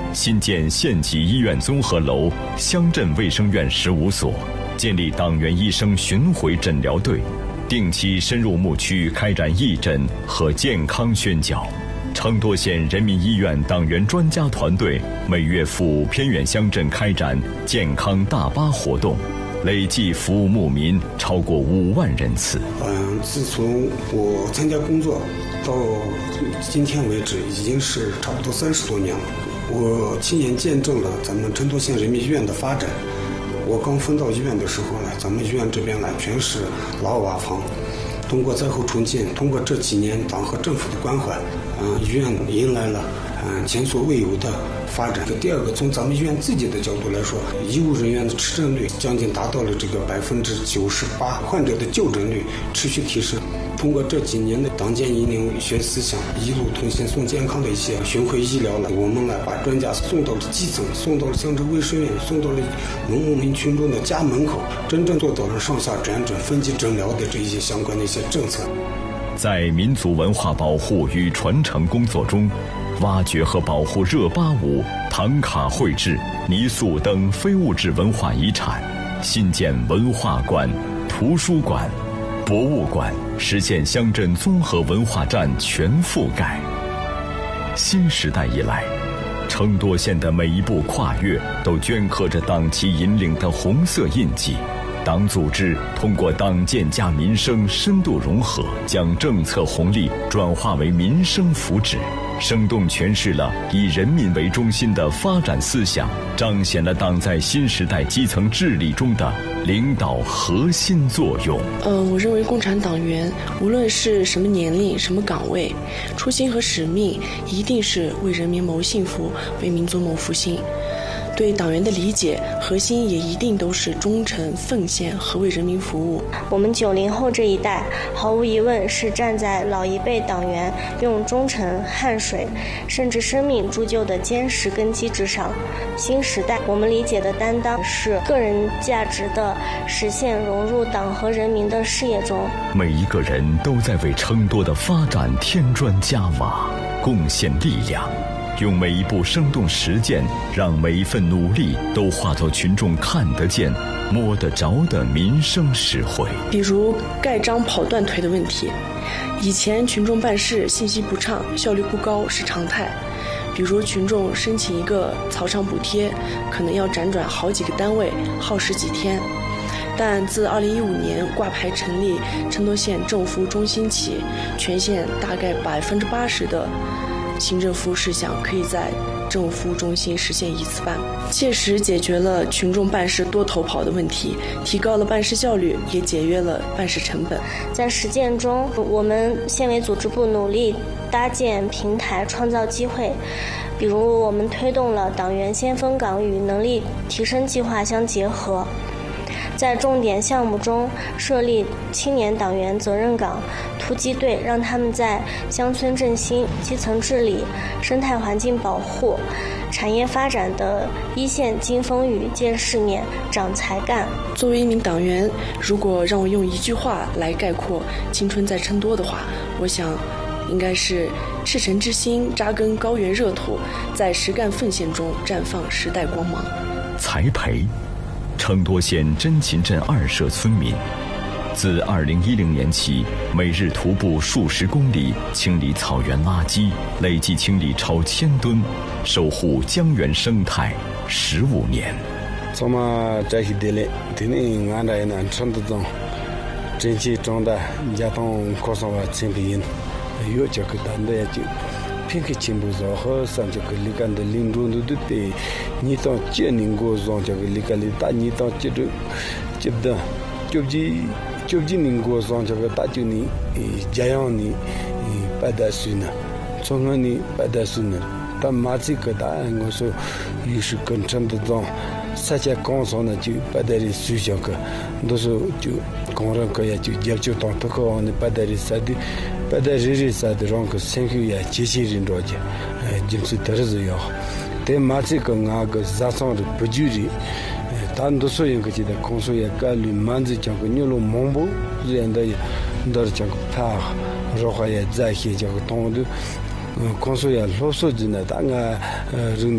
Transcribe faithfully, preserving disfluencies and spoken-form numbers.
新建县级医院综合楼、乡镇卫生院十五所，建立党员医生巡回诊疗队，定期深入牧区开展义诊和健康宣讲。承多县人民医院党员专家团队每月赴偏远乡镇开展健康大巴活动，累计服务牧民超过五万人次。 嗯，自从我参加工作到今天为止，已经是差不多三十多年了。我亲眼见证了咱们承多县人民医院的发展。我刚分到医院的时候呢，咱们医院这边呢全是老瓦房。通过灾后重建，通过这几年党和政府的关怀，嗯、呃，医院迎来了嗯、呃、前所未有的发展。第二个，从咱们医院自己的角度来说，医务人员的持证率将近达到了这个百分之九十八，患者的就诊率持续提升。通过这几年的党建引领医学思想、一路同行送健康的一些巡回医疗了，我们呢把专家送到了基层，送到了乡镇卫生院，送到了农牧民群众的家门口，真正做到了上下辗转、分级诊疗的这一些相关的一些政策。 在民族文化保护与传承工作中，挖掘和保护热巴舞、唐卡绘制、泥塑等非物质文化遗产，新建文化馆、图书馆、博物馆，实现乡镇综合文化站全覆盖。新时代以来，承多县的每一步跨越都镌刻着党旗引领的红色印记。党组织通过党建加民生深度融合，将政策红利转化为民生福祉，生动诠释了以人民为中心的发展思想，彰显了党在新时代基层治理中的领导核心作用。 呃，我认为共产党员无论是什么年龄、什么岗位，初心和使命一定是为人民谋幸福，为民族谋复兴。对党员的理解核心也一定都是忠诚、奉献和为人民服务。 我们九零后这一代毫无疑问是站在老一辈党员用忠诚、汗水甚至生命铸就的坚实根基之上。新时代我们理解的担当是个人价值的实现融入党和人民的事业中。 每一个人都在为承多的发展添砖加瓦，贡献力量。用每一步生动实践，让每一份努力都化作群众看得见、摸得着的民生实惠。 比如盖章跑断腿的问题，以前群众办事信息不畅、效率不高是常态。比如群众申请一个草场补贴，可能要辗转好几个单位，耗时几天。但自二零一五年挂牌成立承多县政务服务中心起，全县大概百分之八十的行政服务事项可以在政务服务中心实现一次办，切实解决了群众办事多头跑的问题，提高了办事效率，也节约了办事成本。 在实践中，我们县委组织部努力搭建平台，创造机会。比如我们推动了党员先锋岗与能力提升计划相结合，在重点项目中设立青年党员责任岗、突击队，让他们在乡村振兴、基层治理、生态环境保护、产业发展的一线经风雨、见世面、长才干。 作为一名党员，如果让我用一句话来概括青春在承多的话，我想应该是赤诚之心扎根高原热土，在实干奉献中绽放时代光芒。 栽培承多县真勤镇二社村民自二零一零年起，每日徒步数十公里清理草原垃圾，累计清理超千吨，守护江源生态十五年。 从嘛这些地里，地里俺这呢承多种，真气长大，家当考上了清培营，有这个单的就。偏开进步上好，上这个里干的领导都对，你当建宁国上这个里干的大，你当接着接的，就几就几宁国上这个大就你，家养你，八大岁呢，从我你八大岁呢，但马这个答案我说，又是跟承多种，三家刚上呢就八大的水小个，都是就工人个也就也就当这个往的八大的三的。八大日日啥的让个生活也机器人着急，呃，就是得是要，但马这个俺个日常的不距离，呃，大多数人个觉得工作也干了，满子讲个牛肉忙不，人的也，到了讲个怕，然后也在些讲个动的，嗯，工作也老少的呢，大概呃人。